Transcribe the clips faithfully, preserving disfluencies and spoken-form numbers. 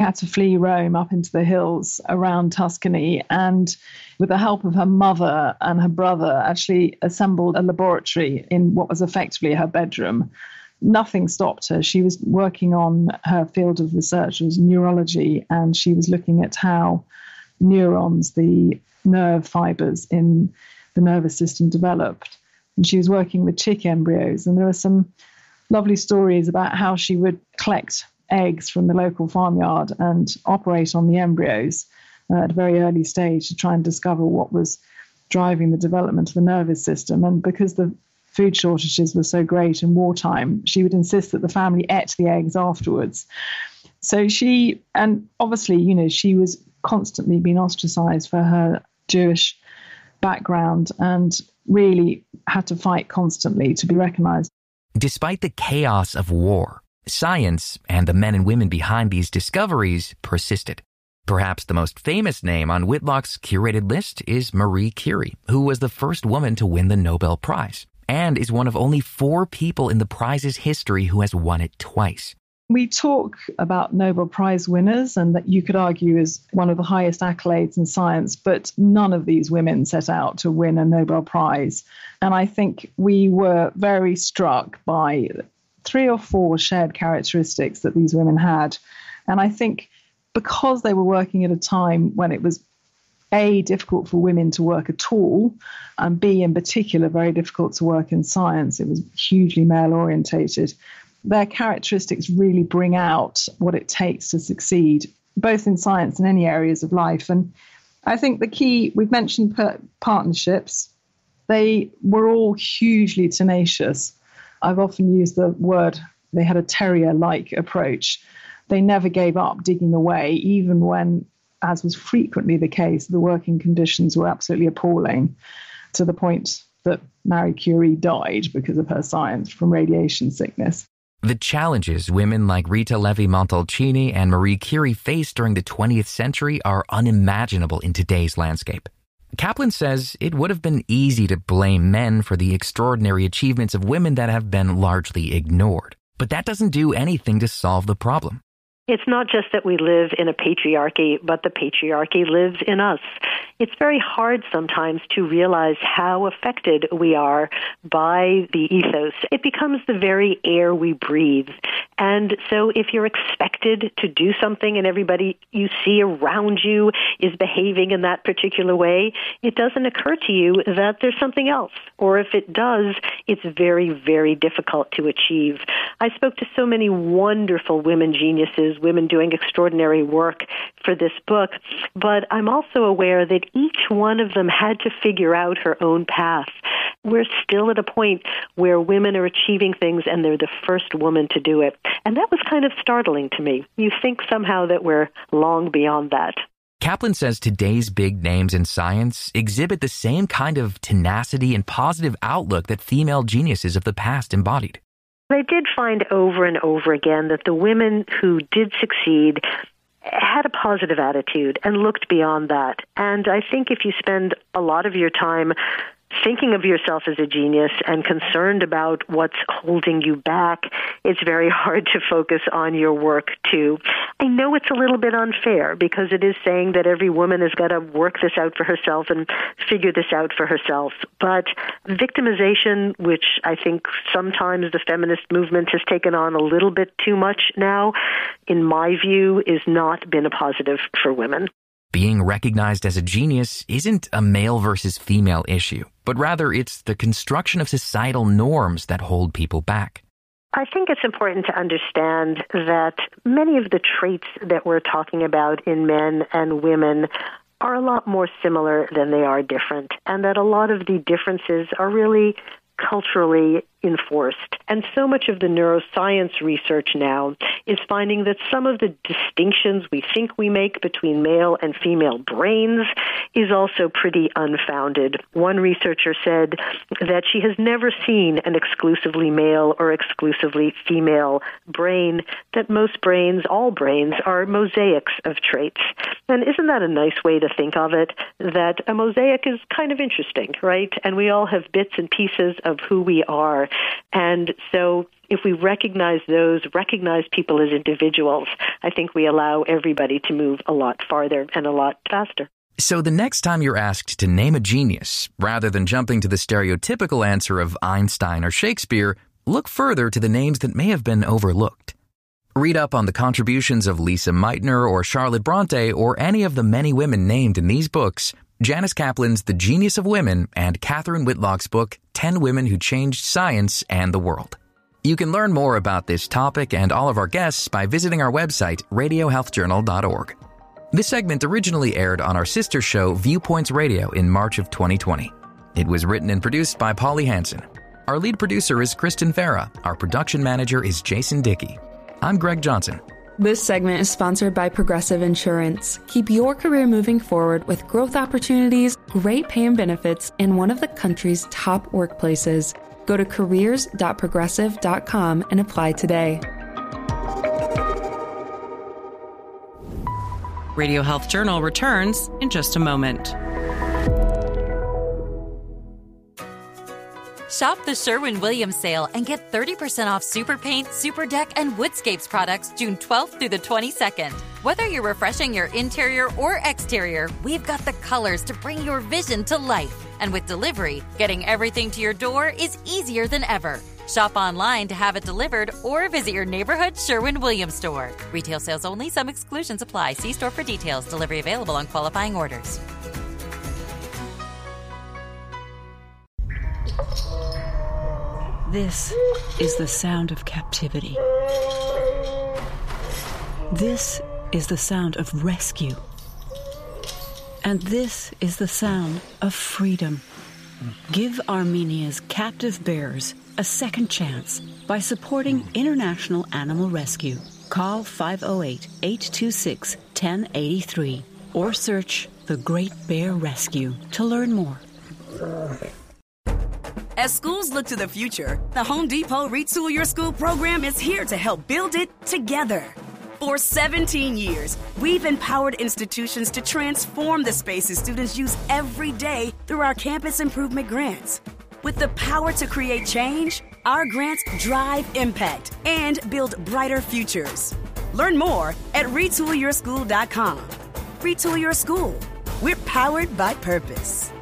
had to flee Rome up into the hills around Tuscany, and with the help of her mother and her brother, actually assembled a laboratory in what was effectively her bedroom. Nothing stopped her. She was working on her field of research, was neurology, and she was looking at how neurons, the nerve fibers in the nervous system, developed. And she was working with chick embryos, and there are some lovely stories about how she would collect eggs from the local farmyard and operate on the embryos uh, at a very early stage to try and discover what was driving the development of the nervous system. And because the food shortages were so great in wartime, she would insist that the family ate the eggs afterwards. So she, and obviously, you know, she was constantly being ostracized for her Jewish background and really had to fight constantly to be recognized. Despite the chaos of war, science and the men and women behind these discoveries persisted. Perhaps the most famous name on Whitlock's curated list is Marie Curie, who was the first woman to win the Nobel Prize, and is one of only four people in the prize's history who has won it twice. We talk about Nobel Prize winners, and that you could argue is one of the highest accolades in science, but none of these women set out to win a Nobel Prize. And I think we were very struck by three or four shared characteristics that these women had. And I think because they were working at a time when it was A, difficult for women to work at all, and B, in particular, very difficult to work in science. It was hugely male-orientated. Their characteristics really bring out what it takes to succeed, both in science and any areas of life. And I think the key, we've mentioned per- partnerships. They were all hugely tenacious. I've often used the word, they had a terrier-like approach. They never gave up digging away, even when, as was frequently the case, the working conditions were absolutely appalling, to the point that Marie Curie died because of her science from radiation sickness. The challenges women like Rita Levi-Montalcini and Marie Curie faced during the twentieth century are unimaginable in today's landscape. Kaplan says it would have been easy to blame men for the extraordinary achievements of women that have been largely ignored. But that doesn't do anything to solve the problem. It's not just that we live in a patriarchy, but the patriarchy lives in us. It's very hard sometimes to realize how affected we are by the ethos. It becomes the very air we breathe. And so if you're expected to do something and everybody you see around you is behaving in that particular way, it doesn't occur to you that there's something else. Or if it does, it's very, very difficult to achieve. I spoke to so many wonderful women geniuses, women doing extraordinary work for this book, but I'm also aware that each one of them had to figure out her own path. We're still at a point where women are achieving things and they're the first woman to do it. And that was kind of startling to me. You think somehow that we're long beyond that. Kaplan says today's big names in science exhibit the same kind of tenacity and positive outlook that female geniuses of the past embodied. I did find over and over again that the women who did succeed had a positive attitude and looked beyond that. And I think if you spend a lot of your time thinking of yourself as a genius and concerned about what's holding you back, it's very hard to focus on your work too. I know it's a little bit unfair because it is saying that every woman has got to work this out for herself and figure this out for herself. But victimization, which I think sometimes the feminist movement has taken on a little bit too much now, in my view, is not been a positive for women. Being recognized as a genius isn't a male versus female issue, but rather it's the construction of societal norms that hold people back. I think it's important to understand that many of the traits that we're talking about in men and women are a lot more similar than they are different, and that a lot of the differences are really culturally enforced. And so much of the neuroscience research now is finding that some of the distinctions we think we make between male and female brains is also pretty unfounded. One researcher said that she has never seen an exclusively male or exclusively female brain, that most brains, all brains, are mosaics of traits. And isn't that a nice way to think of it? That a mosaic is kind of interesting, right? And we all have bits and pieces of who we are. And so if we recognize those, recognize people as individuals, I think we allow everybody to move a lot farther and a lot faster. So the next time you're asked to name a genius, rather than jumping to the stereotypical answer of Einstein or Shakespeare, look further to the names that may have been overlooked. Read up on the contributions of Lisa Meitner or Charlotte Bronte or any of the many women named in these books, Janice Kaplan's The Genius of Women and Catherine Whitlock's book, ten Women Who Changed Science and the World. You can learn more about this topic and all of our guests by visiting our website, radio health journal dot org. This segment originally aired on our sister show, Viewpoints Radio, in March of twenty twenty. It was written and produced by Polly Hansen. Our lead producer is Kristen Farah. Our production manager is Jason Dickey. I'm Greg Johnson. This segment is sponsored by Progressive Insurance. Keep your career moving forward with growth opportunities, great pay and benefits, and one of the country's top workplaces. Go to careers dot progressive dot com and apply today. Radio Health Journal returns in just a moment. Shop the Sherwin-Williams sale and get thirty percent off Super Paint, Super Deck, and Woodscapes products June twelfth through the twenty-second. Whether you're refreshing your interior or exterior, we've got the colors to bring your vision to life. And with delivery, getting everything to your door is easier than ever. Shop online to have it delivered or visit your neighborhood Sherwin-Williams store. Retail sales only. Some exclusions apply. See store for details. Delivery available on qualifying orders. This is the sound of captivity. This is the sound of rescue. And this is the sound of freedom. Give Armenia's captive bears a second chance by supporting International Animal Rescue. Call five oh eight, eight two six, one oh eight three or search The Great Bear Rescue to learn more. As schools look to the future, the Home Depot Retool Your School program is here to help build it together. For seventeen years, we've empowered institutions to transform the spaces students use every day through our campus improvement grants. With the power to create change, our grants drive impact and build brighter futures. Learn more at retool your school dot com. Retool Your School. We're powered by purpose.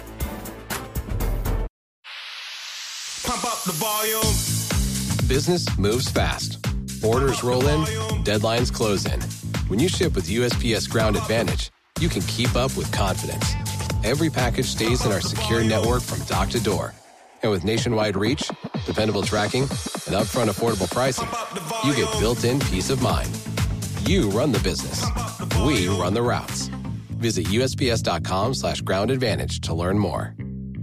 Pump up the volume. Business moves fast. Orders roll in, deadlines close in. When you ship with U S P S Ground Advantage, you can keep up with confidence. Every package stays in our secure network from dock to door. And with nationwide reach, dependable tracking, and upfront affordable pricing, you get built-in peace of mind. You run the business. We run the routes. Visit U S P S dot com slash ground advantage to learn more.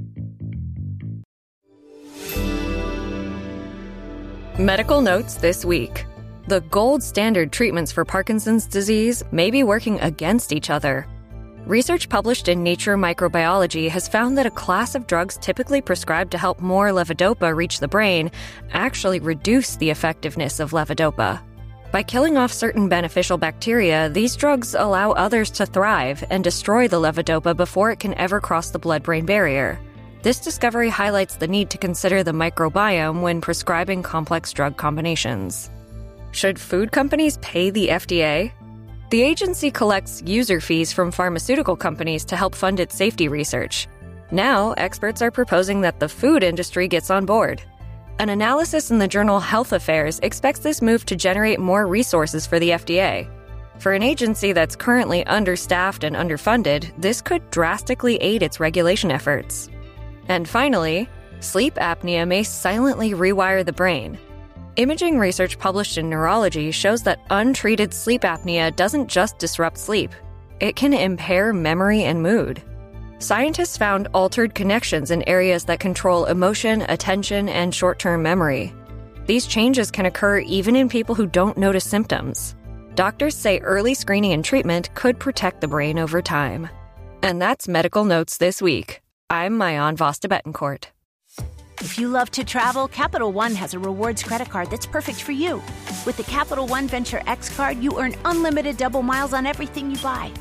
Medical notes this week. The gold standard treatments for Parkinson's disease may be working against each other. Research published in Nature Microbiology has found that a class of drugs typically prescribed to help more levodopa reach the brain actually reduce the effectiveness of levodopa. By killing off certain beneficial bacteria, these drugs allow others to thrive and destroy the levodopa before it can ever cross the blood-brain barrier. This discovery highlights the need to consider the microbiome when prescribing complex drug combinations. Should food companies pay the F D A? The agency collects user fees from pharmaceutical companies to help fund its safety research. Now, experts are proposing that the food industry gets on board. An analysis in the journal Health Affairs expects this move to generate more resources for the F D A. For an agency that's currently understaffed and underfunded, this could drastically aid its regulation efforts. And finally, sleep apnea may silently rewire the brain. Imaging research published in Neurology shows that untreated sleep apnea doesn't just disrupt sleep. It can impair memory and mood. Scientists found altered connections in areas that control emotion, attention, and short-term memory. These changes can occur even in people who don't notice symptoms. Doctors say early screening and treatment could protect the brain over time. And that's Medical Notes this week. I'm Mayan Vasta Betancourt. If you love to travel, Capital One has a rewards credit card that's perfect for you. With the Capital One Venture X card, you earn unlimited double miles on everything you buy.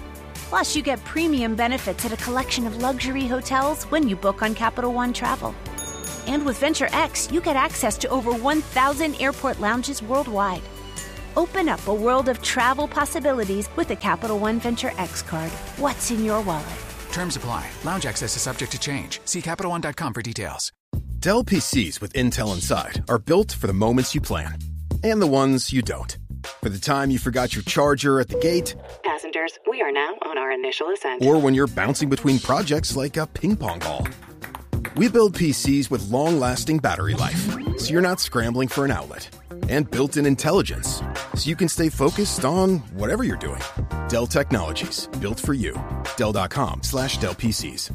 Plus, you get premium benefits at a collection of luxury hotels when you book on Capital One Travel. And with Venture X, you get access to over one thousand airport lounges worldwide. Open up a world of travel possibilities with a Capital One Venture X card. What's in your wallet? Terms apply. Lounge access is subject to change. See Capital One dot com for details. Dell P Cs with Intel Inside are built for the moments you plan and the ones you don't. For the time you forgot your charger at the gate. Passengers, we are now on our initial ascent. Or when you're bouncing between projects like a ping pong ball. We build P Cs with long-lasting battery life, so you're not scrambling for an outlet. And built-in intelligence, so you can stay focused on whatever you're doing. Dell Technologies, built for you. Dell.com slash Dell PCs.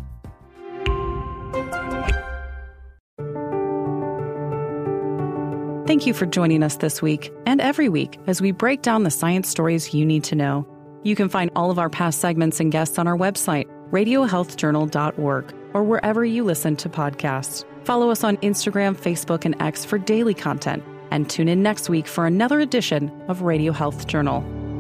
Thank you for joining us this week and every week as we break down the science stories you need to know. You can find all of our past segments and guests on our website, radio health journal dot org, or wherever you listen to podcasts. Follow us on Instagram, Facebook, and X for daily content. And tune in next week for another edition of Radio Health Journal.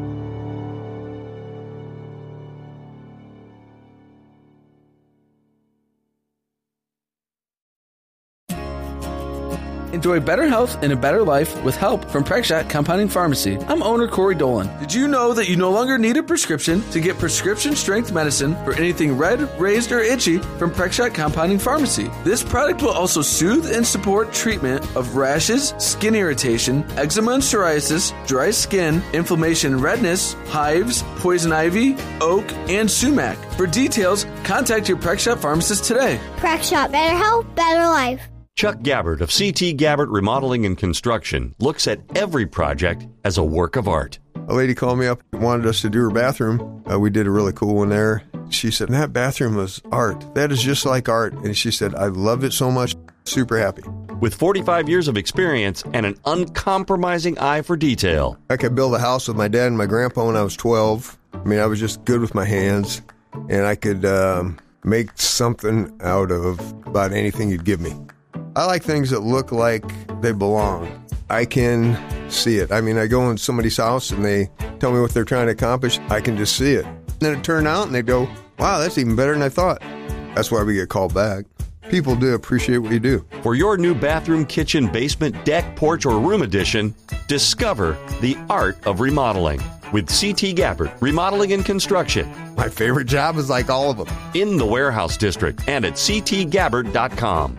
Enjoy better health and a better life with help from Prexshot Compounding Pharmacy. I'm owner Corey Dolan. Did you know that you no longer need a prescription to get prescription-strength medicine for anything red, raised, or itchy from Prexshot Compounding Pharmacy? This product will also soothe and support treatment of rashes, skin irritation, eczema and psoriasis, dry skin, inflammation and redness, hives, poison ivy, oak, and sumac. For details, contact your Prexshot pharmacist today. Prexshot, better health, better life. Chuck Gabbard of C T Gabbard Remodeling and Construction looks at every project as a work of art. A lady called me up and wanted us to do her bathroom. Uh, we did a really cool one there. She said, that bathroom was art. That is just like art. And she said, I love it so much. Super happy. With forty-five years of experience and an uncompromising eye for detail. I could build a house with my dad and my grandpa when I was twelve. I mean, I was just good with my hands. And I could um, make something out of about anything you'd give me. I like things that look like they belong. I can see it. I mean, I go in somebody's house and they tell me what they're trying to accomplish. I can just see it. Then it turned out and they go, wow, that's even better than I thought. That's why we get called back. People do appreciate what you do. For your new bathroom, kitchen, basement, deck, porch, or room addition, discover the art of remodeling with C T Gabbard Remodeling and Construction. My favorite job is like all of them. In the Warehouse District and at c t gabbard dot com.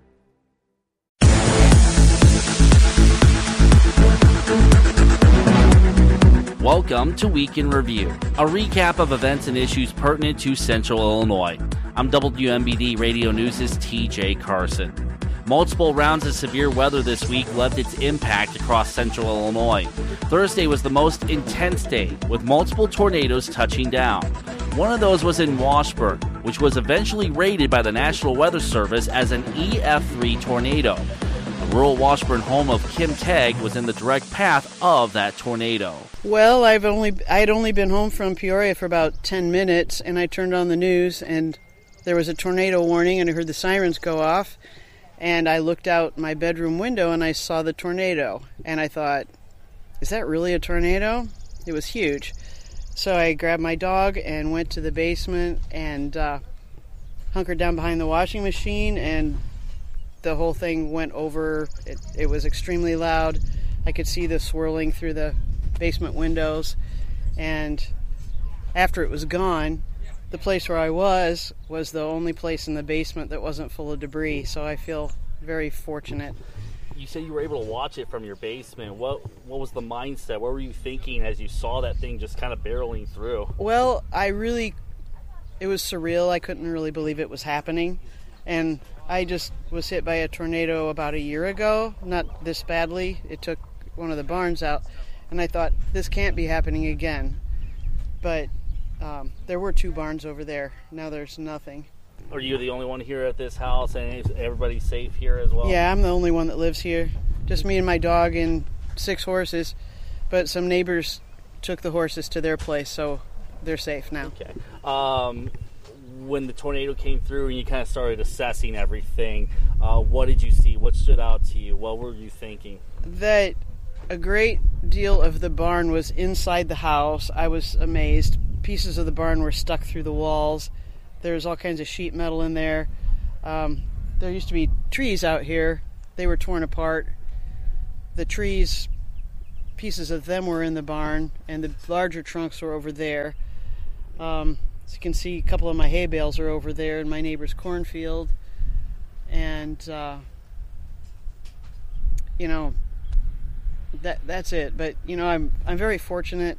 Welcome to Week in Review, a recap of events and issues pertinent to Central Illinois. I'm W M B D Radio News' T J Carson. Multiple rounds of severe weather this week left its impact across Central Illinois. Thursday was the most intense day, with multiple tornadoes touching down. One of those was in Washburn, which was eventually rated by the National Weather Service as an E F three tornado. The rural Washburn home of Kim Tagg was in the direct path of that tornado. Well, I've only I'd only been home from Peoria for about ten minutes, and I turned on the news, and there was a tornado warning, and I heard the sirens go off, and I looked out my bedroom window, and I saw the tornado, and I thought, is that really a tornado? It was huge. So I grabbed my dog and went to the basement and uh, hunkered down behind the washing machine, and the whole thing went over. It, it was extremely loud. I could see the swirling through the basement windows, and after it was gone, the place where I was was the only place in the basement that wasn't full of debris, so I feel very fortunate. You said you were able to watch it from your basement. What what was the mindset? What were you thinking as you saw that thing just kind of barreling through? Well, I really, it was surreal. I couldn't really believe it was happening, and I just was hit by a tornado about a year ago, not this badly. It took one of the barns out, and I thought, this can't be happening again. But um, there were two barns over there. Now there's nothing. Are you the only one here at this house, and is everybody safe here as well? Yeah, I'm the only one that lives here. Just me and my dog and six horses. But some neighbors took the horses to their place, so they're safe now. Okay. Um, when the tornado came through and you kind of started assessing everything, uh, what did you see? What stood out to you? What were you thinking? That a great deal of the barn was inside the house. I was amazed. pieces of the barn were stuck through the walls. There's all kinds of sheet metal in there. Um, there used to be trees out here. They were torn apart. The trees, pieces of them were in the barn, and the larger trunks were over there. Um, as you can see, a couple of my hay bales are over there in my neighbor's cornfield. And, uh, you know, that that's it. But, you know, I'm I'm very fortunate.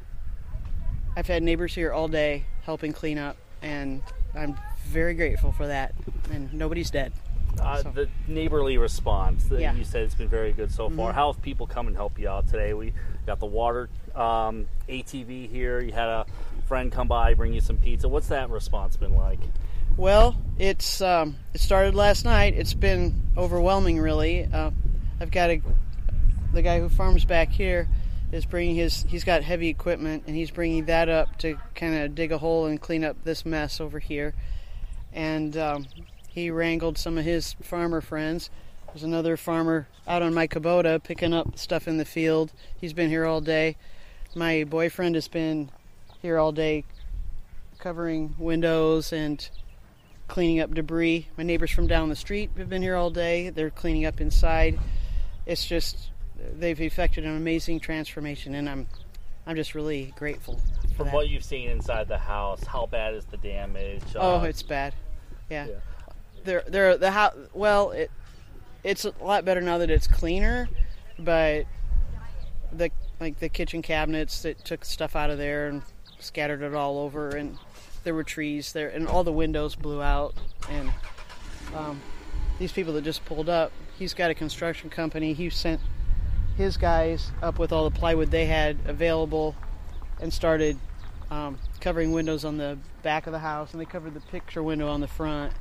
I've had neighbors here all day helping clean up, and I'm very grateful for that. And nobody's dead. Uh, so. The neighborly response that Yeah. you said it's been very good so far. Mhm. How have people come and help you out today? We got the water um, A T V here. You had a friend come by, bring you some pizza. What's that response been like? Well, it's um, it started last night. It's been overwhelming, really. Uh, I've got a the guy who farms back here is bringing his. He's got heavy equipment, and he's bringing that up to kind of dig a hole and clean up this mess over here. And um, he wrangled some of his farmer friends. There's another farmer out on my Kubota picking up stuff in the field. He's been here all day. My boyfriend has been here all day covering windows and cleaning up debris. My neighbors from down the street have been here all day. They're cleaning up inside. It's just, they've effected an amazing transformation, and I'm I'm just really grateful for From that. what you've seen inside the house, how bad is the damage? Oh, Uh, it's bad. Yeah. Yeah. They're, they're, the house, well, it it's a lot better now that it's cleaner, but the like the kitchen cabinets that took stuff out of there and scattered it all over, and there were trees there, and all the windows blew out. And um, these people that just pulled up, he's got a construction company. He sent his guys up with all the plywood they had available and started um, covering windows on the back of the house, and they covered the picture window on the front.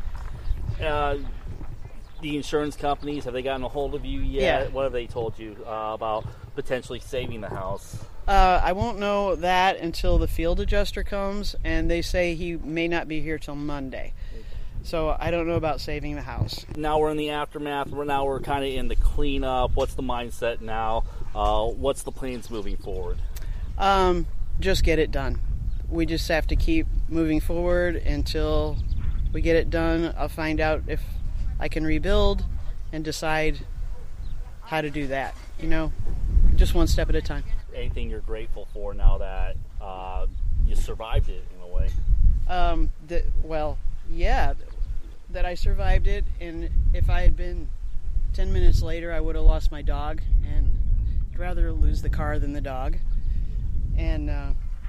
Uh, the insurance companies, have they gotten a hold of you yet? Yeah. What have they told you uh, about potentially saving the house? Uh, I won't know that until the field adjuster comes, and they say he may not be here till Monday. So I don't know about saving the house. Now we're in the aftermath. We're now we're kind of in the cleanup. What's the mindset now? Uh, what's the plans moving forward? Um, just get it done. We just have to keep moving forward until we get it done. I'll find out if I can rebuild and decide how to do that. You know, just one step at a time. Anything you're grateful for now that uh, you survived it in a way? Um, the, well, yeah, that I survived it, and if I had been ten minutes later, I would have lost my dog, and I'd rather lose the car than the dog. And uh,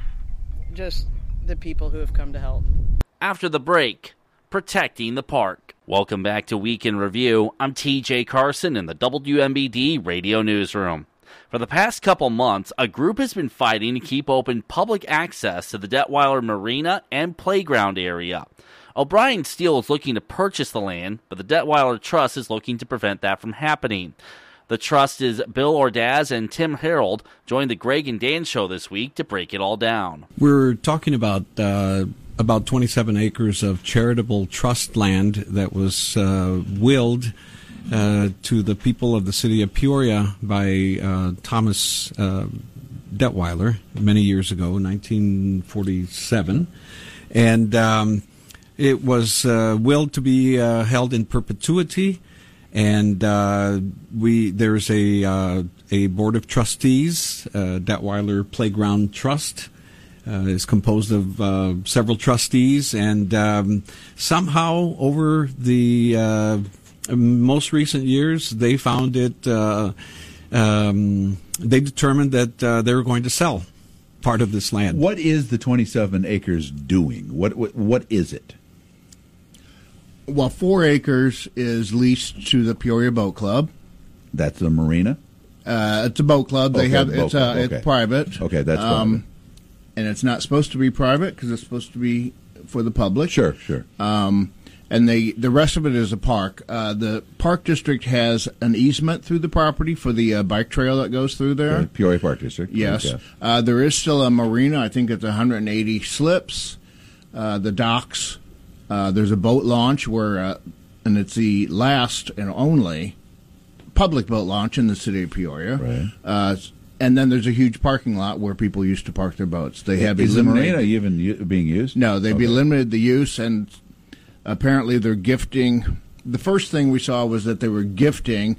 just the people who have come to help. After the break, protecting the park. Welcome back to Week in Review. I'm T J Carson in the W M B D Radio Newsroom. For the past couple months, a group has been fighting to keep open public access to the Detweiler Marina and playground area. O'Brien Steel is looking to purchase the land, but the Detweiler Trust is looking to prevent that from happening. The Trust is Bill Ordaz and Tim Harold joined the Greg and Dan Show this week to break it all down. We're talking about uh, about twenty-seven acres of charitable trust land that was uh, willed uh, to the people of the city of Peoria by uh, Thomas uh, Detweiler many years ago, nineteen forty-seven. And um, it was uh, willed to be uh, held in perpetuity. And uh, we there's a uh, a board of trustees, uh, Detweiler Playground Trust. Uh, is composed of uh, several trustees, and um, somehow over the uh, most recent years, they found it. Uh, um, they determined that uh, they were going to sell part of this land. What is the twenty-seven acres doing? What what, what is it? Well, four acres is leased to the Peoria Boat Club. That's the marina. Uh, it's a boat club. They Okay, have boat it's uh, club, okay. it's private. Okay, that's private. And it's not supposed to be private because it's supposed to be for the public. Sure, sure. Um, and they the rest of it is a park. Uh, the park district has an easement through the property for the uh, bike trail that goes through there. Okay, Peoria Park District. Yes. Okay. Uh, there is still a marina. I think it's one hundred eighty slips. Uh, the docks. Uh, there's a boat launch where, uh, and it's the last and only public boat launch in the city of Peoria. Right. Uh, and then there's a huge parking lot where people used to park their boats. They have Is eliminated. the marina even u- being used? No, they've Okay. eliminated the use, and apparently they're gifting. The first thing we saw was that they were gifting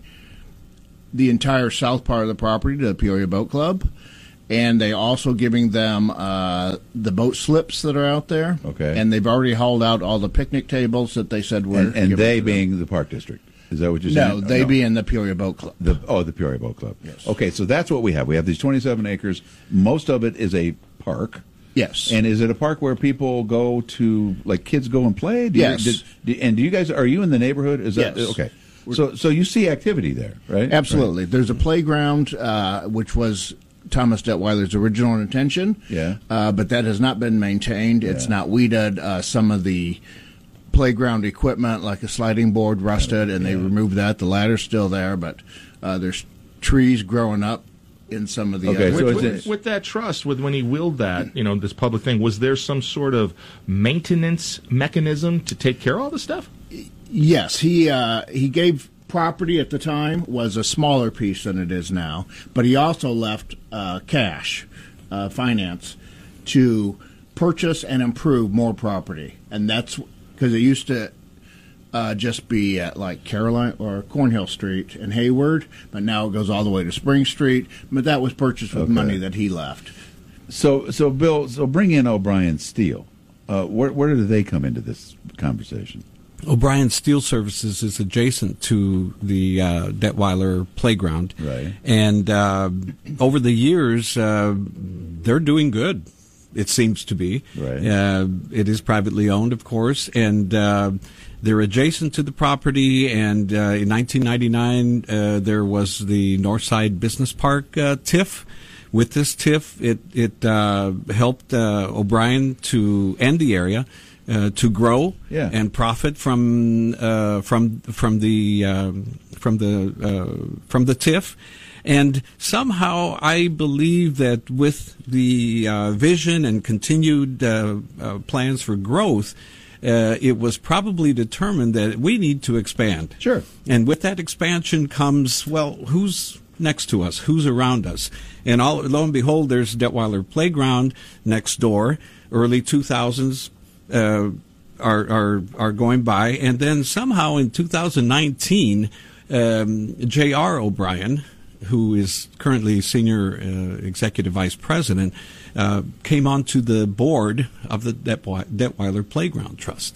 the entire south part of the property to the Peoria Boat Club, and they also giving them uh, the boat slips that are out there. Okay. And they've already hauled out all the picnic tables that they said were. And, and given they to them. being the Park District. Is that what you're No, saying? they being the Peoria Boat Club. The, oh, the Peoria Boat Club. Yes. Okay, so that's what we have. We have these twenty-seven acres. Most of it is a park. Yes. And is it a park where people go to, like kids go and play? Do Yes. You, did, do, and do you guys, are you in the neighborhood? Is that Yes. okay? So, so you see activity there, right? Absolutely. Right. There's a playground, uh, which was Thomas Detweiler's original intention. Yeah. Uh, but that has not been maintained. It's not weeded. Uh, some of the playground equipment, like a sliding board, rusted, and they removed that. The ladder's still there, but uh, there's trees growing up in some of the Okay, other so with, it's with, with that trust, with when he willed that, you know, this public thing, was there some sort of maintenance mechanism to take care of all this stuff? Yes, he uh, he gave property at the time was a smaller piece than it is now, but he also left uh, cash, uh, finance, to purchase and improve more property, and that's because it used to uh, just be at like Caroline or Cornhill Street and Hayward, but now it goes all the way to Spring Street. But that was purchased with Okay. money that he left. So, so Bill, so bring in O'Brien Steel. Uh, where, where do they come into this conversation? O'Brien Steel Services is adjacent to the uh, Detweiler Playground. Right. And uh, over the years, uh, they're doing good, it seems to be. Right. Uh, it is privately owned, of course, and uh, they're adjacent to the property. And uh, in nineteen ninety-nine, uh, there was the Northside Business Park uh, T I F. With this T I F, it, it uh, helped uh, O'Brien to end the area. Uh, to grow Yeah. and profit from uh, from from the um, from the uh, from the T I F, and somehow I believe that with the uh, vision and continued uh, uh, plans for growth, uh, it was probably determined that we need to expand. Sure. And with that expansion comes, well, who's next to us? Who's around us? And all, lo and behold, there's Detweiler Playground next door, early two thousands. Uh, are are are going by, and then somehow in two thousand nineteen, um, J R O'Brien, who is currently senior uh, executive vice president, uh, came onto the board of the Detwe- Detweiler Playground Trust.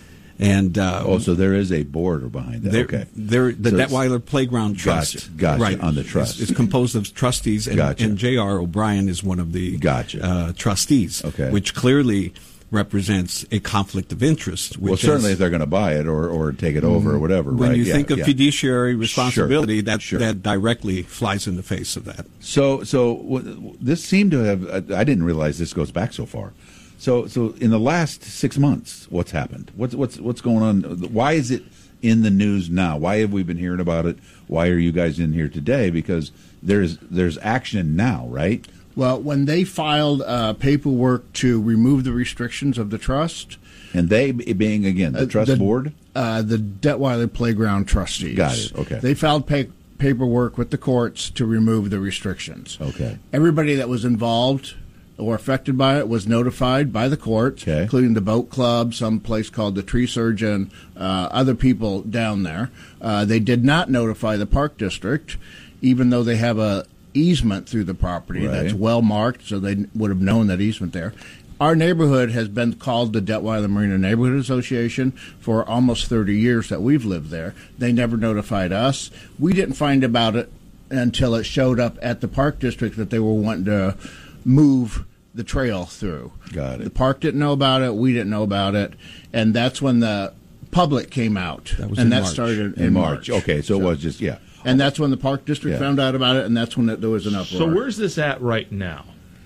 And uh, Oh, so there is a board behind that. there- Okay. there- the So it's- Detweiler Playground Trust, Gotcha, gotcha, right, on the trust. It's, it's composed of trustees, and, Gotcha. and J R O'Brien is one of the Gotcha. uh, trustees, Okay. which clearly represents a conflict of interest. Which Well, certainly is, if they're going to buy it or, or take it over or whatever, when right? you Yeah, think of yeah. fiduciary responsibility, Sure, that sure. that directly flies in the face of that. So, so w- this seemed to have. I didn't realize this goes back so far. So, so in the last six months, what's happened? What's what's what's going on? Why is it in the news now? Why have we been hearing about it? Why are you guys in here today? Because there's there's action now, right? Well, when they filed uh, paperwork to remove the restrictions of the trust, and they being again the uh, trust board, uh, the Detweiler Playground trustees. Got it, okay. They filed pa- paperwork with the courts to remove the restrictions. Okay. Everybody that was involved or affected by it was notified by the courts, Okay. including the boat club, some place called the Tree Surgeon, uh, other people down there. Uh, they did not notify the Park District, even though they have a easement through the property Right. that's well marked, so they would have known that easement there. Our neighborhood has been called the Detweiler Marina Neighborhood Association for almost thirty years that we've lived there. They never notified us. We didn't find about it until it showed up at the Park District that they were wanting to move the trail through. Got it. The park didn't know about it. We didn't know about it. And that's when the public came out. That was and in that March. started in, in March. March. Okay, so, it was just yeah. And that's when the Park District Yeah. found out about it, and that's when it, there was an uproar. So where's this at right now?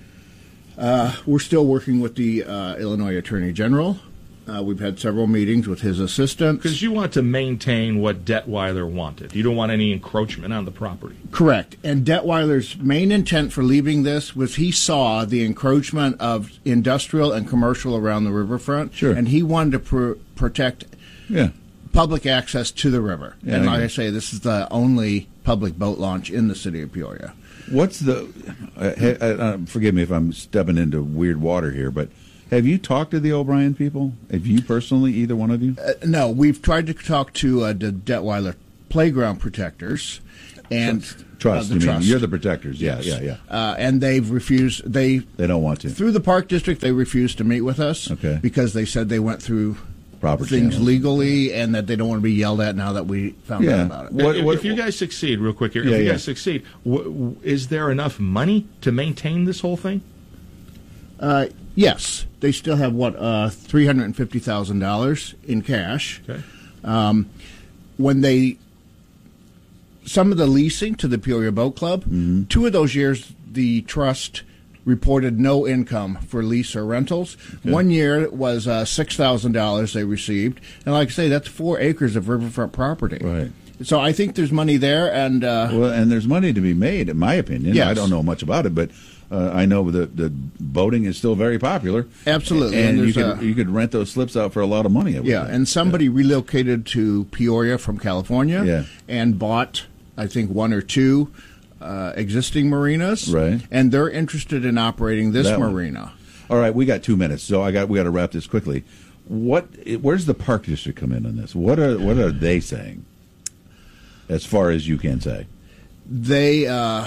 Uh, we're still working with the uh, Illinois Attorney General. Uh, we've had several meetings with his assistant. Because you want to maintain what Detweiler wanted. You don't want any encroachment on the property. Correct. And Detweiler's main intent for leaving this was he saw the encroachment of industrial and commercial around the riverfront. Sure. And he wanted to pr- protect Yeah. public access to the river. Yeah, and I like agree. I say, this is the only public boat launch in the city of Peoria. What's the? Uh, uh, forgive me if I'm stepping into weird water here, but have you talked to the O'Brien people? Have you personally, either one of you? Uh, no, we've tried to talk to uh, the Detweiler Playground Protectors and trust. Uh, the you trust. Mean, you're the protectors. Yeah, yes. yeah, yeah. Uh, and they've refused. They they don't want to through the Park District. They refused to meet with us. Okay. Because they said they went through proper things channels. legally, and that they don't want to be yelled at now that we found Yeah. out about it. What, if, what, if you guys succeed, real quick here, Yeah, if you yeah. guys succeed, w- w- is there enough money to maintain this whole thing? Uh, yes, they still have what uh, three hundred and fifty thousand dollars in cash. Okay. Um, when they some of the leasing to the Peoria Boat Club, Mm-hmm. two of those years the trust reported no income for lease or rentals. Okay. One year it was uh, six thousand dollars they received, and like I say, that's four acres of riverfront property. Right. So I think there's money there, and uh, Well, and there's money to be made, in my opinion. Yes. I don't know much about it, but uh, I know that the boating is still very popular. Absolutely. and, And you there's could a- you could rent those slips out for a lot of money. I would yeah, think. and somebody relocated to Peoria from California, Yeah. and bought, I think, one or two uh, existing marinas, Right. And they're interested in operating this That one. marina. All right, we got two minutes, so I got we got to wrap this quickly. What? Where's the Park District come in on this? What are what are they saying? As far as you can say, They uh,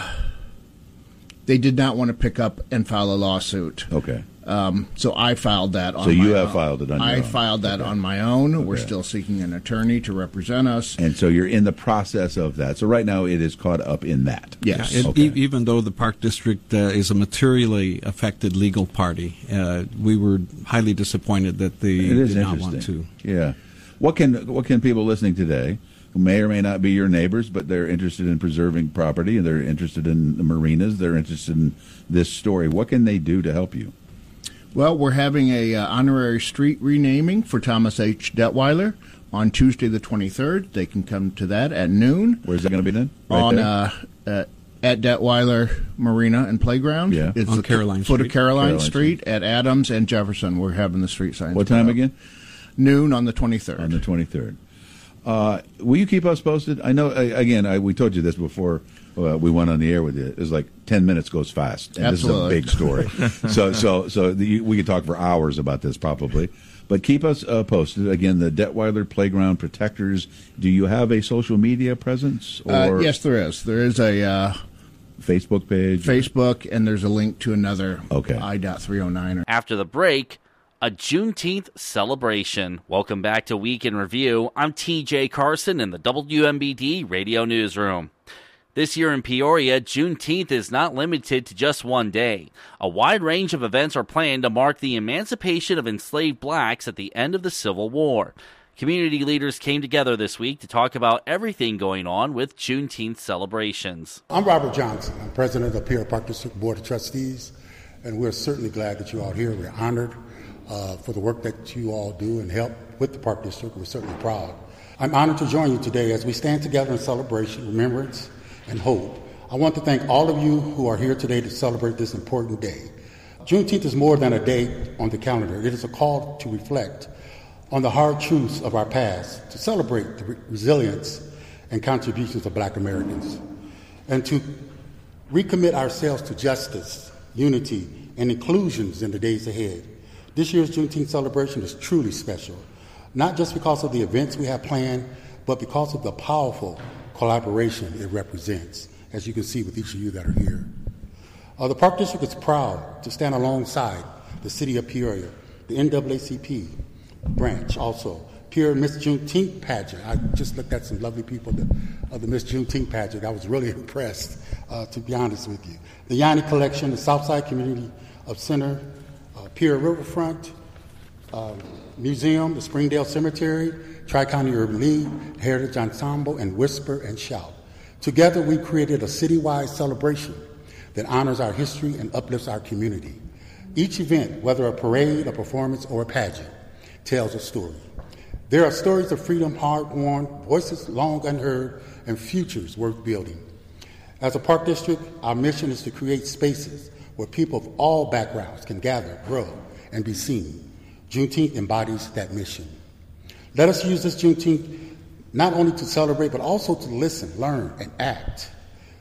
they did not want to pick up and file a lawsuit. Okay. Um, so I filed that on So my you have own. filed it on your I own. filed that Okay. on my own. We're Okay. still seeking an attorney to represent us. and so you're in the process of that. So right now it is caught up in that. Yes. Yeah, it- Okay. e- even though the Park District uh, is a materially affected legal party, uh, we were highly disappointed that they It is did not interesting. want to. Yeah. What can what can people listening today, who may or may not be your neighbors, but they're interested in preserving property and they're interested in the marinas, they're interested in this story, what can they do to help you? Well, we're having a uh, honorary street renaming for Thomas H. Detweiler on Tuesday the twenty-third. They can come to that at noon. Where's that going to be then? Right on there? uh, uh, at Detweiler Marina and Playground. Yeah. It's On the Caroline foot Street. of Caroline, Caroline Street, at Adams and Jefferson. We're having the street signs. What put time up. again? Noon on the twenty-third. On the twenty-third. Uh, will you keep us posted? I know, uh, again, I, we told you this before uh, we went on the air with you. It's like ten minutes goes fast. And Absolutely. This is a big story. so so, so the, we could talk for hours about this probably. But keep us uh, posted. Again, the Detweiler Playground Protectors. Do you have a social media presence? Or Uh, yes, there is. There is a uh, Facebook page? Facebook, and there's a link to another Okay. I three oh nine. After the break, a Juneteenth celebration. Welcome back to Week in Review. I'm T J Carson in the W M B D Radio Newsroom. This year in Peoria, Juneteenth is not limited to just one day. A wide range of events are planned to mark the emancipation of enslaved blacks at the end of the Civil War. Community leaders came together this week to talk about everything going on with Juneteenth celebrations. I'm Robert Johnson. I'm president of the Peoria Park District Board of Trustees, and we're certainly glad that you're all here. We're honored uh, for the work that you all do and help with the Park District. We're certainly proud. I'm honored to join you today as we stand together in celebration, remembrance, and hope. I want to thank all of you who are here today to celebrate this important day. Juneteenth is more than a date on the calendar. It is a call to reflect on the hard truths of our past, to celebrate the re- resilience and contributions of Black Americans, and to recommit ourselves to justice, unity, and inclusions in the days ahead. This year's Juneteenth celebration is truly special, not just because of the events we have planned, but because of the powerful collaboration it represents, as you can see with each of you that are here. Uh, the Park District is proud to stand alongside the City of Peoria, the N double A C P branch also, Peoria Miss Juneteenth pageant. I just looked at some lovely people of the, of the Miss Juneteenth pageant. I was really impressed, uh, to be honest with you. The Yanni Collection, the Southside Community of Center, uh, Peoria Riverfront uh, Museum, the Springdale Cemetery, Tri-County Urban League, Heritage Ensemble, and Whisper and Shout. Together, we created a citywide celebration that honors our history and uplifts our community. Each event, whether a parade, a performance, or a pageant, tells a story. There are stories of freedom hard-won, voices long unheard, and futures worth building. As a Park District, our mission is to create spaces where people of all backgrounds can gather, grow, and be seen. Juneteenth embodies that mission. Let us use this Juneteenth not only to celebrate, but also to listen, learn, and act.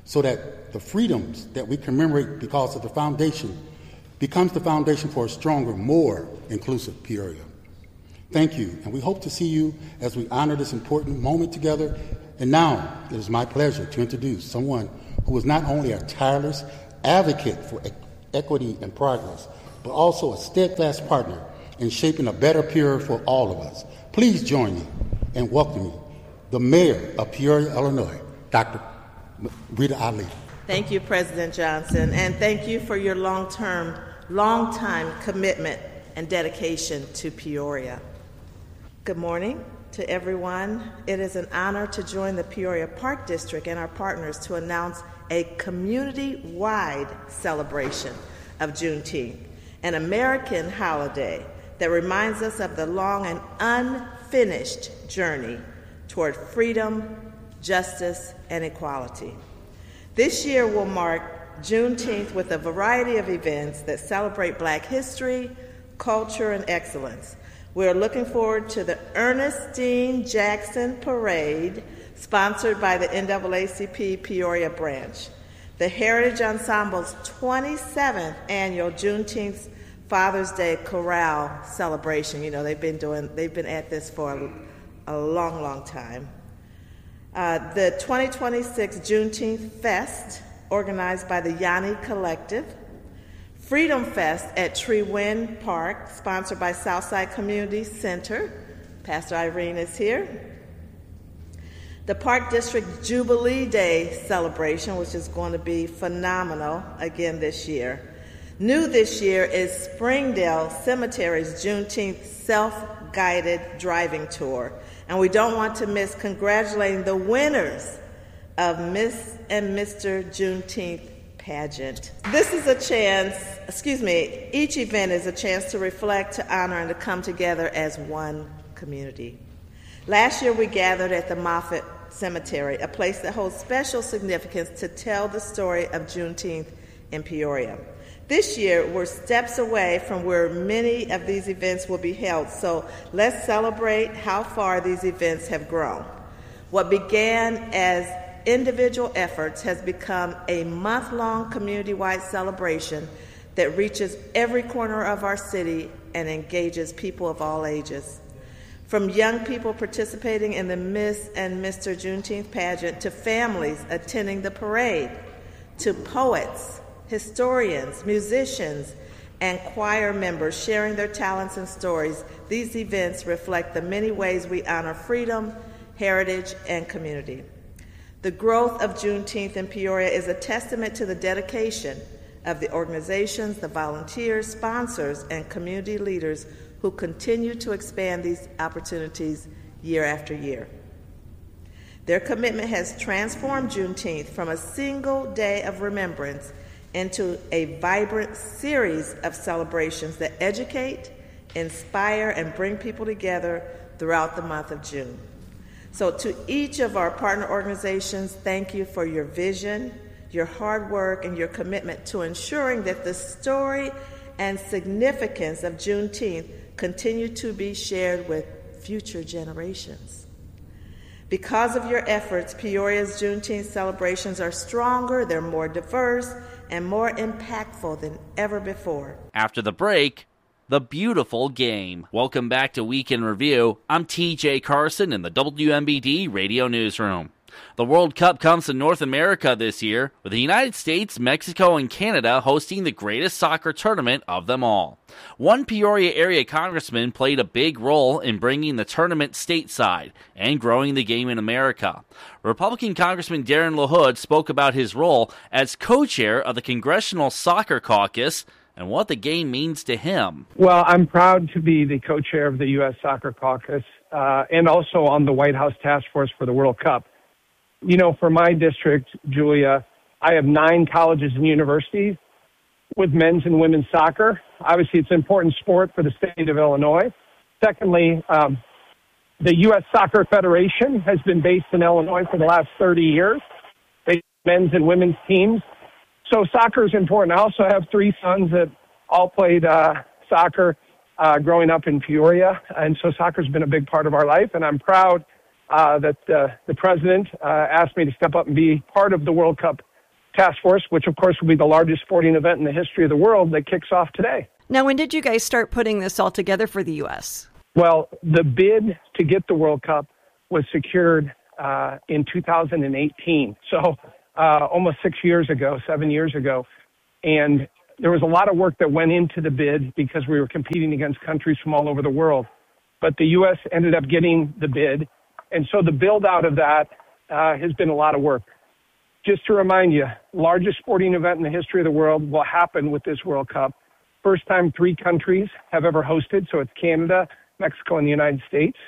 so that the freedoms that we commemorate because of the foundation becomes the foundation for a stronger, more inclusive Peoria. Thank you, and we hope to see you as we honor this important moment together. And now it is my pleasure to introduce someone who is not only a tireless advocate for e- equity and progress, but also a steadfast partner in shaping a better Peoria for all of us. Please join me in welcoming the mayor of Peoria, Illinois, Doctor Rita Ali. Thank you, President Johnson, and thank you for your long-term, long-time commitment and dedication to Peoria. Good morning to everyone. It is an honor to join the Peoria Park District and our partners to announce a community-wide celebration of Juneteenth, an American holiday that reminds us of the long and unfinished journey toward freedom, justice, and equality. This year will mark Juneteenth with a variety of events that celebrate Black history, culture, and excellence. We are looking forward to the Ernestine Jackson Parade, sponsored by the N double A C P Peoria branch, the Heritage Ensemble's twenty-seventh annual Juneteenth Father's Day Chorale celebration. You know, they've been doing, they've been at this for a, a long, long time. Uh, the twenty twenty-six Juneteenth Fest, organized by the Yanni Collective. Freedom Fest at Tree Wind Park, sponsored by Southside Community Center. Pastor Irene is here. The Park District Jubilee Day celebration, which is going to be phenomenal again this year. New this year is Springdale Cemetery's Juneteenth self-guided driving tour. And we don't want to miss congratulating the winners of Miss and Mister Juneteenth pageant. This is a chance, excuse me, each event is a chance to reflect, to honor, and to come together as one community. Last year we gathered at the Moffett Cemetery, a place that holds special significance to tell the story of Juneteenth in Peoria. This year we're steps away from where many of these events will be held, so let's celebrate how far these events have grown. What began as individual efforts has become a month-long community-wide celebration that reaches every corner of our city and engages people of all ages. From young people participating in the Miss and Mister Juneteenth pageant to families attending the parade, to poets, historians, musicians, and choir members sharing their talents and stories, these events reflect the many ways we honor freedom, heritage, and community. The growth of Juneteenth in Peoria is a testament to the dedication of the organizations, the volunteers, sponsors, and community leaders who continue to expand these opportunities year after year. Their commitment has transformed Juneteenth from a single day of remembrance into a vibrant series of celebrations that educate, inspire, and bring people together throughout the month of June. So to each of our partner organizations, thank you for your vision, your hard work, and your commitment to ensuring that the story and significance of Juneteenth continue to be shared with future generations. Because of your efforts, Peoria's Juneteenth celebrations are stronger, they're more diverse, and more impactful than ever before. After the break, the beautiful game. Welcome back to Week in Review. I'm T J Carson in the W M B D Radio Newsroom. The World Cup comes to North America this year, with the United States, Mexico, and Canada hosting the greatest soccer tournament of them all. One Peoria area congressman played a big role in bringing the tournament stateside and growing the game in America. Republican Congressman Darren LaHood spoke about his role as co-chair of the Congressional Soccer Caucus and what the game means to him. Well, I'm proud to be the co-chair of the U S Soccer Caucus uh, and also on the White House Task Force for the World Cup. You know, for my district, Julia, I have nine colleges and universities with men's and women's soccer. Obviously, it's an important sport for the state of Illinois. Secondly, um, the U S Soccer Federation has been based in Illinois for the last thirty years. They have men's and women's teams. So soccer is important. I also have three sons that all played uh, soccer uh, growing up in Peoria, and so soccer's been a big part of our life, and I'm proud uh, that uh, the president uh, asked me to step up and be part of the World Cup Task Force, which of course will be the largest sporting event in the history of the world, that kicks off today. Now, when did you guys start putting this all together for the U S? Well, the bid to get the World Cup was secured uh, in two thousand eighteen, so uh, almost six years ago, seven years ago. And there was a lot of work that went into the bid because we were competing against countries from all over the world. But the U S ended up getting the bid, and so the build-out of that uh, has been a lot of work. Just to remind you, largest sporting event in the history of the world will happen with this World Cup. First time three countries have ever hosted, so it's Canada, Mexico, and the United States.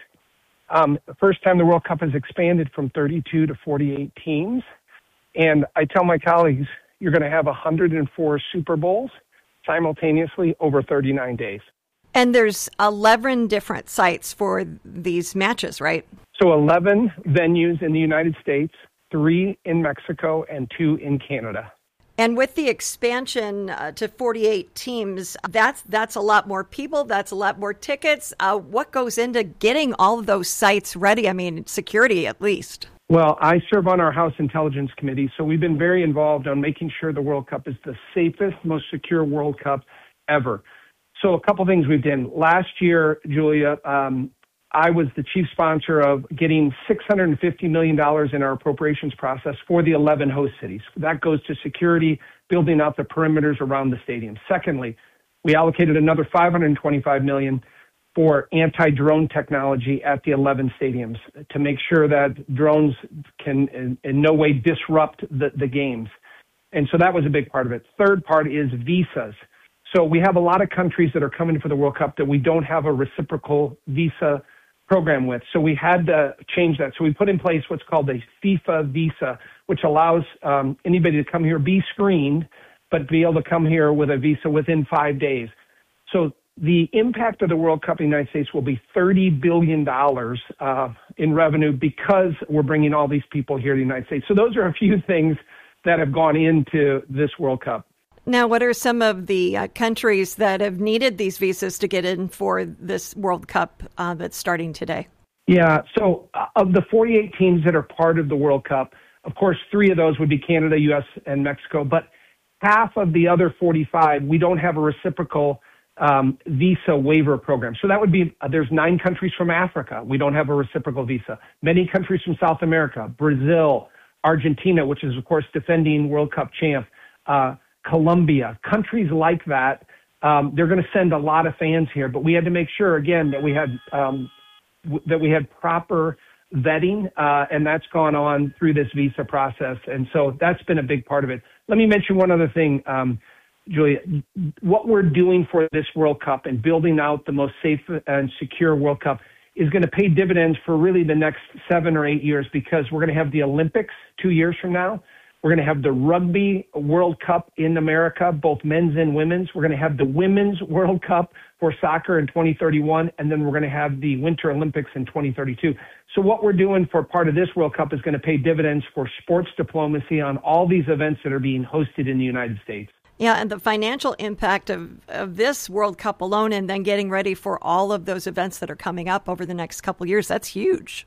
Um, the first time the World Cup has expanded from thirty-two to forty-eight teams. And I tell my colleagues, you're going to have one hundred four Super Bowls simultaneously over thirty-nine days. And there's eleven different sites for these matches, right? So eleven venues in the United States, three in Mexico, and two in Canada. And with the expansion uh, to forty-eight teams, that's that's a lot more people. That's a lot more tickets. Uh, what goes into getting all of those sites ready? I mean, security at least. Well, I serve on our House Intelligence Committee, so we've been very involved on making sure the World Cup is the safest, most secure World Cup ever. So a couple things we've done. Last year, Julia, um, I was the chief sponsor of getting six hundred fifty million dollars in our appropriations process for the eleven host cities. That goes to security, building out the perimeters around the stadium. Secondly, we allocated another five hundred twenty-five million dollars for anti-drone technology at the eleven stadiums to make sure that drones can in, in no way disrupt the, the games. And so that was a big part of it. Third part is visas. So we have a lot of countries that are coming for the World Cup that we don't have a reciprocal visa program with. So we had to change that. So we put in place what's called a FIFA visa, which allows um, anybody to come here, be screened, but be able to come here with a visa within five days. So the impact of the World Cup in the United States will be thirty billion dollars uh, in revenue because we're bringing all these people here to the United States. So those are a few things that have gone into this World Cup. Now, what are some of the uh, countries that have needed these visas to get in for this World Cup uh, that's starting today? Yeah, so uh, of the forty-eight teams that are part of the World Cup, of course, three of those would be Canada, U S, and Mexico. But half of the other forty-five, we don't have a reciprocal um, visa waiver program. So that would be, uh, there's nine countries from Africa. We don't have a reciprocal visa. Many countries from South America, Brazil, Argentina, which is, of course, defending World Cup champ, uh, Colombia, countries like that. Um, they're going to send a lot of fans here, but we had to make sure, again, that we had um, w- that we had proper vetting, uh, and that's gone on through this visa process. And so that's been a big part of it. Let me mention one other thing, um, Julia. What we're doing for this World Cup and building out the most safe and secure World Cup is going to pay dividends for really the next seven or eight years because we're going to have the Olympics two years from now. We're going to have the Rugby World Cup in America, both men's and women's. We're going to have the Women's World Cup for soccer in twenty thirty-one, and then we're going to have the Winter Olympics in twenty thirty-two. So what we're doing for part of this World Cup is going to pay dividends for sports diplomacy on all these events that are being hosted in the United States. Yeah, and the financial impact of, of this World Cup alone and then getting ready for all of those events that are coming up over the next couple of years, that's huge.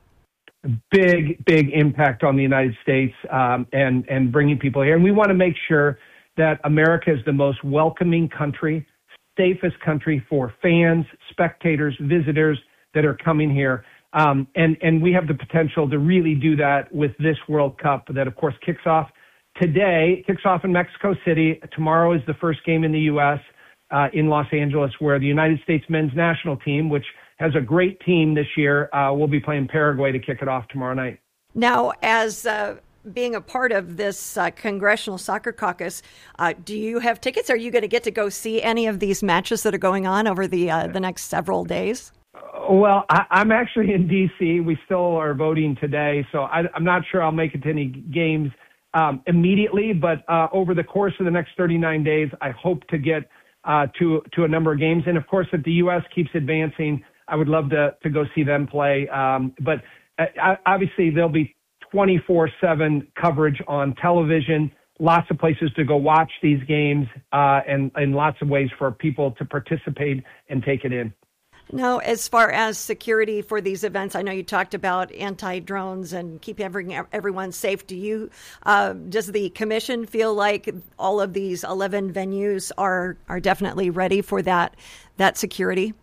Big, big impact on the United States um, and, and bringing people here. And we want to make sure that America is the most welcoming country, safest country for fans, spectators, visitors that are coming here. Um, and, and we have the potential to really do that with this World Cup that, of course, kicks off today, kicks off in Mexico City. Tomorrow is the first game in the U S, uh, in Los Angeles, where the United States men's national team, which has a great team this year, uh, we'll be playing Paraguay to kick it off tomorrow night. Now, as uh, being a part of this uh, Congressional Soccer Caucus, uh, do you have tickets? Are you going to get to go see any of these matches that are going on over the uh, the next several days? Well, I, I'm actually in D C. We still are voting today, so I, I'm not sure I'll make it to any games um, immediately, but uh, over the course of the next thirty-nine days, I hope to get uh, to to a number of games. And, of course, if the U S keeps advancing, I would love to, to go see them play. Um, but uh, obviously, there'll be twenty-four seven coverage on television, lots of places to go watch these games, uh, and, and lots of ways for people to participate and take it in. Now, as far as security for these events, I know you talked about anti-drones and keep every, everyone safe. Do you, uh, does the commission feel like all of these eleven venues are, are definitely ready for that, that security?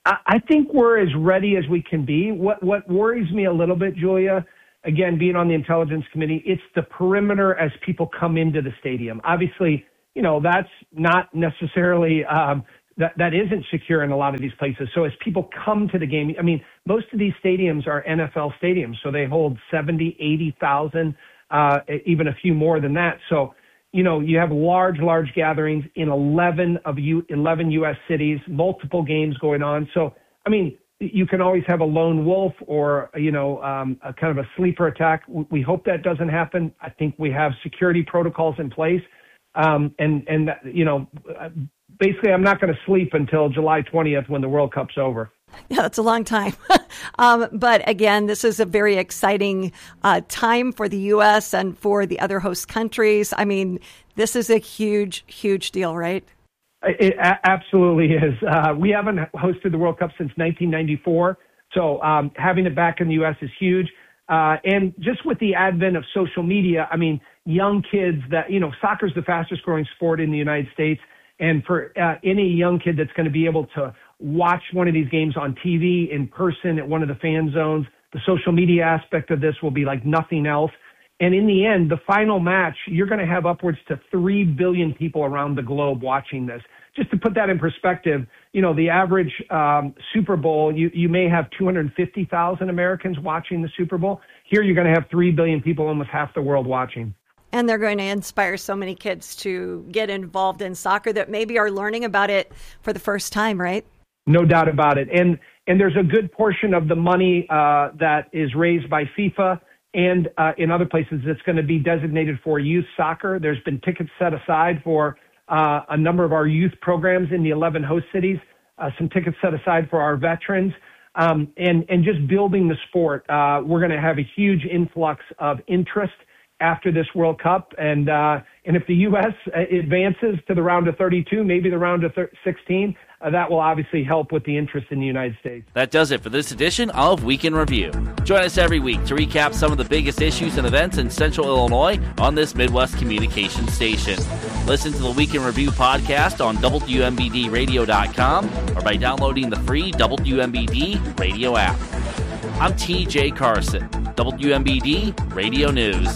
I think we're as ready as we can be. What what worries me a little bit, Julia, again, being on the Intelligence Committee, it's the perimeter as people come into the stadium. Obviously, you know, that's not necessarily, um, that, that isn't secure in a lot of these places. So as people come to the game, I mean, most of these stadiums are N F L stadiums, so they hold seventy, eighty thousand, uh, even a few more than that. So, you know, you have large, large gatherings in eleven of U, eleven U S cities, multiple games going on. So, I mean, you can always have a lone wolf or, you know, um, a kind of a sleeper attack. We hope that doesn't happen. I think we have security protocols in place. Um, and, and, you know, basically I'm not going to sleep until July twentieth when the World Cup's over. Yeah, that's a long time. um, but again, this is a very exciting uh, time for the U S and for the other host countries. I mean, this is a huge, huge deal, right? It a- absolutely is. Uh, we haven't hosted the World Cup since nineteen ninety-four. So um, having it back in the U S is huge. Uh, and just with the advent of social media, I mean, young kids that, you know, soccer is the fastest growing sport in the United States. And for uh, any young kid that's going to be able to watch one of these games on T V in person at one of the fan zones, the social media aspect of this will be like nothing else. And in the end, the final match, you're going to have upwards to three billion people around the globe watching this. Just to put that in perspective, you know, the average um, Super Bowl, you, you may have two hundred fifty thousand Americans watching the Super Bowl. Here, you're going to have three billion people, almost half the world watching. And they're going to inspire so many kids to get involved in soccer that maybe are learning about it for the first time, right? No doubt about it. And and there's a good portion of the money uh, that is raised by FIFA and uh, in other places that's going to be designated for youth soccer. There's been tickets set aside for uh, a number of our youth programs in the eleven host cities, uh, some tickets set aside for our veterans. Um, and, and just building the sport, uh, we're going to have a huge influx of interest after this World Cup. And uh, and if the U S advances to the round of thirty-two, maybe the round of sixteen, uh, that will obviously help with the interest in the United States. That does it for this edition of Week in Review. Join us every week to recap some of the biggest issues and events in Central Illinois on this Midwest communication station. Listen to the Week in Review podcast on W M B D radio dot com or by downloading the free W M B D radio app. I'm T J Carson, W M B D Radio News.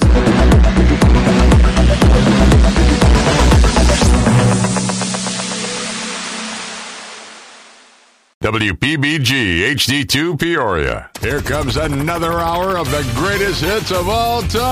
W P B G H D two Peoria. Here comes another hour of the greatest hits of all time.